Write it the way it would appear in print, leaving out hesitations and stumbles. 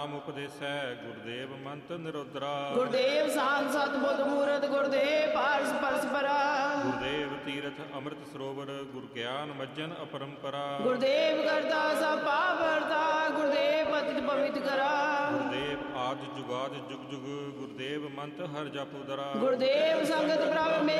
ਨਾਮ ਉਪਦੇਸੈ ਗੁਰਦੇਵ ਮੰਤ ਨਿਰੋਦਰਾ। ਗੁਰਦੇਵ ਸਾਧ ਸਤ ਬੁੱਧ ਮੂਰਤ ਗੁਰਦੇਵ ਪਾਰਸ ਪਰਸਪਰਾ। ਗੁਰਦੇਵ ਤੀਰਥ ਅੰਮ੍ਰਿਤ ਸਰੋਵਰ ਗੁਰ ਗਿਆਨ ਮੱਜਨ ਅਪਰੰਪਰਾ। ਗੁਰਦੇਵ ਕਰਤਾ ਸਭ ਪਾਪ ਹਰਤਾ ਗੁਰਦੇਵ ਪਤਿਤ ਪਵਿੱਤ ਕਰਾ। ਗੁਰਦੇਵ ਆਦਿ ਜੁਗਾਦਿ ਜੁਗ ਜੁਗ ਗੁਰਦੇਵ ਮੰਤ ਹਰ ਜਪ ਉਦਰਾ। ਗੁਰਦੇਵ ਸੰਗਤ ਪ੍ਰਭ